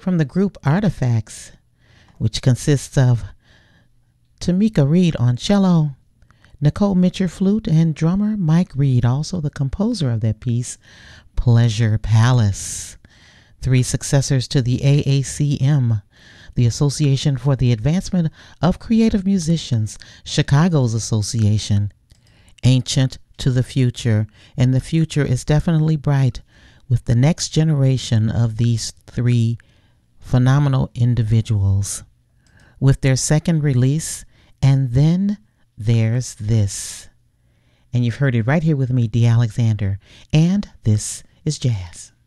from the group Artifacts, which consists of Tamika Reed on cello, Nicole Mitcher flute, and drummer Mike Reed, also the composer of that piece, Pleasure Palace. 3 successors to the AACM, the Association for the Advancement of Creative Musicians, Chicago's association. Ancient to the future, and the future is definitely bright with the next generation of these 3 phenomenal individuals. With their second release, And Then There's This. And you've heard it right here with me, Dee Alexander, and this is Jazz.